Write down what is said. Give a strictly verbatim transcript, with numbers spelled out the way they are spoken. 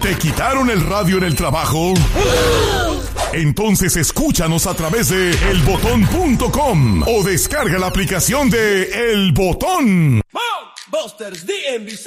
¿Te quitaron el radio en el trabajo? Entonces escúchanos a través de el botón punto com o descarga la aplicación de El Botón. Busters D M V